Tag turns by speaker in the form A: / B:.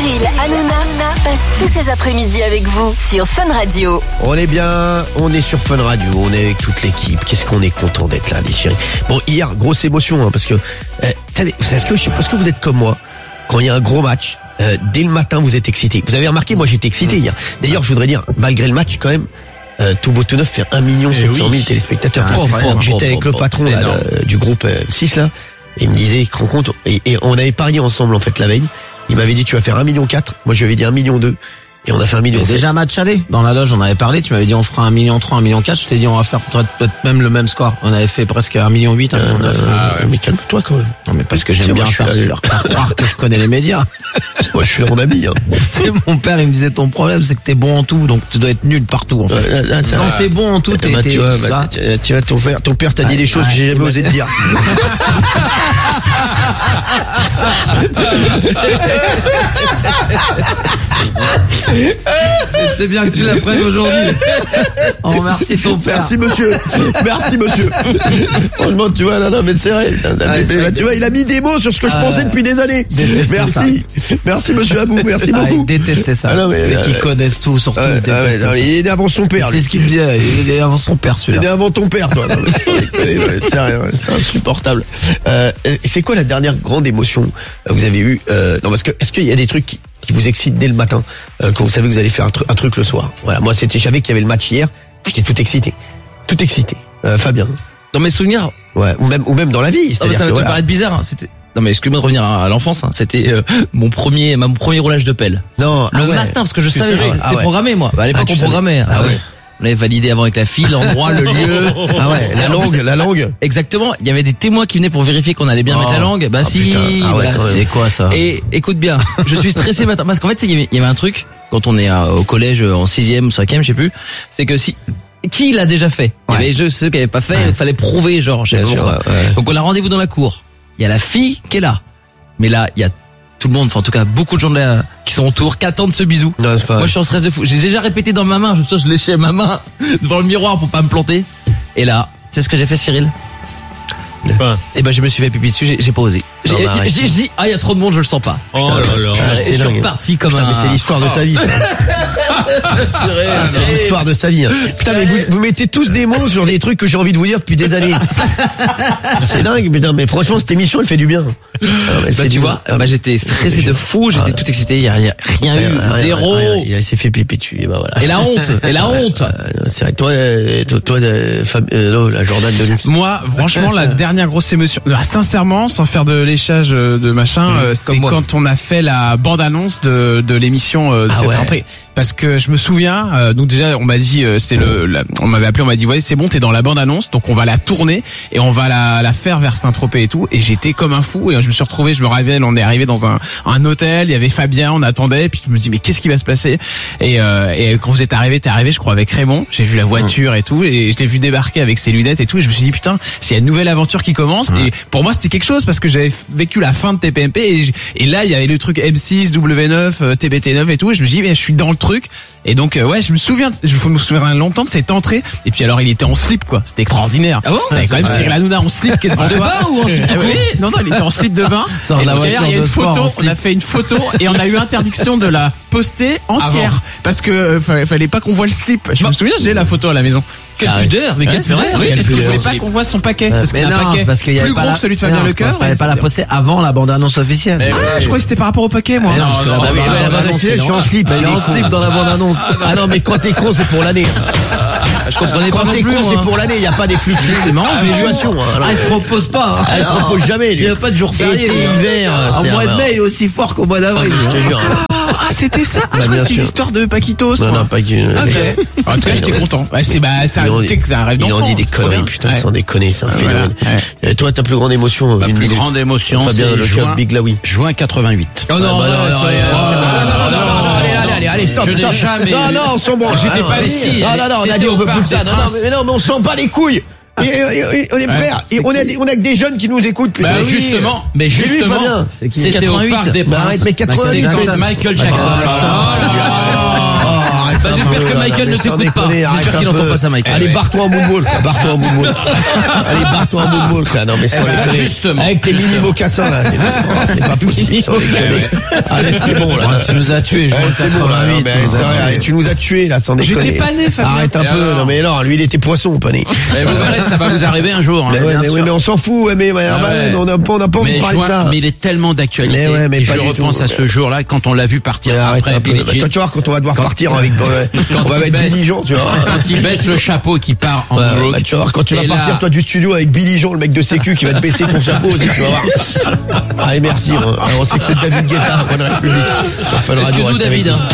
A: Cyril Hanouna passe tous ses après-midi avec vous sur Fun Radio.
B: On est bien, on est sur Fun Radio, on est avec toute l'équipe. Qu'est-ce qu'on est content d'être là, les chéris. Bon, hier, grosse émotion, parce que, est-ce que vous êtes comme moi, quand il y a un gros match, dès le matin, vous êtes excité. Vous avez remarqué, moi j'étais excité hier. D'ailleurs, je voudrais dire, malgré le match, quand même, tout beau tout neuf fait 1 700 000 téléspectateurs. J'étais avec le patron là, du groupe 6 là, et il me disait, compte, et on avait parié ensemble en fait la veille. Il m'avait dit tu vas faire 1,4 million. Moi je lui avais dit 1,2 million. Et on a fait 1,7 million.
C: Déjà match aller. Dans la loge, on avait parlé. Tu m'avais dit on fera 1,3 million, 1,4 million. Je t'ai dit on va faire peut-être même le même score. On avait fait presque 1,8 million, 1,9 million.
B: Mais calme-toi quand même.
C: Non mais parce que j'aime bien faire croire que je connais les médias.
B: Moi je suis ton ami.
C: C'est mon père, il me disait ton problème c'est que t'es bon en tout, donc tu dois être nul partout en fait. Quand t'es bon en tout,
B: tu vois, ton père t'a dit des choses que j'ai jamais osé te dire.
C: C'est bien que tu l'apprennes aujourd'hui. Oh, merci ton père.
B: Merci monsieur. Franchement, tu vois, non, mais c'est vrai. Tu vois, il a mis des mots sur ce que je pensais depuis des années. Merci. Merci monsieur Abou, merci beaucoup.
C: Il détestait ça. Mais qui connaissent tout, surtout.
B: Il est né avant son père.
C: C'est ce qu'il me disait. Il est né avant son père, celui-là.
B: Il est né avant ton père, toi. C'est insupportable. C'est quoi la dernière grande émotion que vous avez eue? Non, parce que est-ce qu'il y a des trucs qui vous excitent dès le matin, quand vous savez que vous allez faire un truc le soir? Voilà, moi je savais qu'il y avait le match hier, j'étais tout excité. Fabien.
D: Dans mes souvenirs.
B: Ouais, ou même dans la vie.
D: Ça va te paraître bizarre. C'était. Non mais excuse-moi de revenir à l'enfance. C'était mon premier roulage de pelle.
B: Non,
D: le matin parce que je savais, c'était programmé moi. À l'époque on programmait. On avait validé avant avec la fille, l'endroit, le lieu.
B: Ah ouais, la langue.
D: Exactement. Il y avait des témoins qui venaient pour vérifier qu'on allait bien mettre la langue. Bah si.
C: C'est quoi ça?
D: Et écoute bien, je suis stressé maintenant parce qu'en fait, il y avait un truc quand on est au collège en 6e ou 5e, je sais plus. C'est que qui l'a déjà fait? Il y avait ceux qui n'avaient pas fait, il fallait prouver genre. Donc on a rendez-vous dans la cour. Il y a la fille qui est là. Mais là, il y a tout le monde, enfin en tout cas beaucoup de gens là qui sont autour, qui attendent ce bisou.
B: Non, c'est pas
D: Moi je suis en stress de fou. J'ai déjà répété dans ma main, je léchais ma main devant le miroir pour pas me planter. Et là, tu sais ce que j'ai fait, Cyril? Et ben je me suis fait pipi dessus, j'ai pas osé. J'ai dit il y a trop de monde, je le sens pas.
B: C'est
D: je suis reparti comme
B: mais c'est l'histoire de ta vie. C'est l'histoire de sa vie. Putain, mais vous mettez tous des mots sur des trucs que j'ai envie de vous dire depuis des années. C'est dingue, mais franchement cette émission elle fait du bien.
D: Tu vois, j'étais stressé de fou, j'étais tout excité, il y a rien eu, zéro.
B: Il s'est fait pipi dessus, et ben voilà.
D: Et la honte.
B: C'est vrai, toi, la Jordan de Luxe.
E: Moi, franchement, la dernière grosse émotion, sincèrement, sans faire de léchage de machin, c'est quand on a fait la bande-annonce de l'émission de cette rentrée. Parce que je me souviens, donc déjà on m'a dit, on m'avait appelé, on m'a dit ouais c'est bon, t'es dans la bande-annonce, donc on va la tourner et on va la faire vers Saint-Tropez et tout. Et j'étais comme un fou et je me suis retrouvé, je me rappelle, on est arrivé dans un hôtel, il y avait Fabien, on attendait, et puis je me dis mais qu'est-ce qui va se passer? Et quand vous êtes arrivé, t'es arrivé, je crois avec Raymond, j'ai vu la voiture et tout, et je l'ai vu débarquer avec ses lunettes et tout, et je me suis dit putain, c'est une nouvelle aventure qui commence. Et pour moi c'était quelque chose parce que j'avais vécu la fin de TPMP et là il y avait le truc M6, W9, TBT9 et tout, et je me suis dit mais je suis dans le truc. Et donc je me souviens longtemps de cette entrée. Et puis alors il était en slip quoi, c'était extraordinaire.
D: Ah bon?
E: Il y avait quand même Cyril Hanouna en slip qui est devant toi.
D: De bain ou en slip de
E: Non, il était en slip de bain. Et derrière il y a une photo, on a fait une photo et on a eu interdiction de la poster entière parce que fallait pas qu'on voit le slip. Je me souviens, j'ai la photo à la maison.
D: Quelle pudeur, mais
E: c'est vrai. Oui, parce qu'il voulait pas qu'on voit son paquet. Parce qu'il y a un paquet plus gros que celui de Fabien Lecœur.
C: Fallait pas la poster avant la bande-annonce officielle.
E: Je crois que c'était par rapport au paquet, moi.
B: Non, la bande-annonce, je suis en slip.
C: Il est en slip dans la bande-annonce.
B: Ah non, mais quand t'es con, c'est pour l'année.
D: Je comprenais pas
B: quand
D: non
B: t'es
D: plus.
B: Con, c'est pour l'année, il y a pas des fluctuations.
D: C'est marrant,
B: je
C: il se repose pas.
B: Il se repose jamais.
C: Il y a pas de jour férié.
B: Hiver.
C: En mois de mai, il est aussi fort qu'au mois d'avril.
B: Je te jure.
E: Ah, c'était ça. Je crois que c'était l'histoire de Paquitos.
B: Non, pas que.
E: Ok. En tout cas, j'étais content. C'est un rêve d'enfant.
B: Ils ont dit des conneries, putain, sans déconner, c'est un phénomène. Toi, ta plus grande émotion?
F: Ma plus grande émotion, c'est juin 88.
D: Oh non,
B: allez, stop.
D: Je n'ai jamais.
B: Non, on s'en branle.
D: J'étais pas ici.
B: Non, on a dit on veut plus de ça. Non, mais on s'en bat les couilles. Et on est prêts. Et on a que des jeunes qui nous écoutent, putain.
D: Mais justement, c'était au Parc des Princes.
B: Mais 88.
D: C'est quand Michael Jackson. j'espère que Michael ne t'écoute pas. J'espère qu'il n'entend pas ça, Michael.
B: Allez, barre-toi en moonwalk, barre-toi en moonwalk. Allez, barre-toi en moonwalk, là. Non, mais sans déconner. Avec tes mini mocassins, là. C'est pas possible, sans déconner. Allez, c'est bon, là.
C: Tu nous as tués,
B: c'est bon, là. Non, mais c'est vrai, tu nous as tués, là, sans déconner.
E: J'étais pas né, Fabien.
B: Arrête un peu. Non, mais non, lui, il était poisson, pas né.
F: Mais vous verrez, ça va vous arriver un jour.
B: Mais on s'en fout, mais on n'a pas envie de parler de ça.
F: Mais il est tellement d'actualité. Et je repense à ce jour-là, quand on l'a vu partir après Billie Jean.
B: Toi, tu vois, quand on va devoir partir avec, on va mettre Billie Jean, tu vois.
F: Quand il baisse le chapeau qui part en rock.
B: Tu vois, quand tu vas partir, toi, du studio avec Billie Jean, le mec de sécu qui va te baisser ton chapeau aussi, tu vas voir. Allez, merci. On s'écoute David Guetta, Bonne République. Sur Fun Radio.
D: David,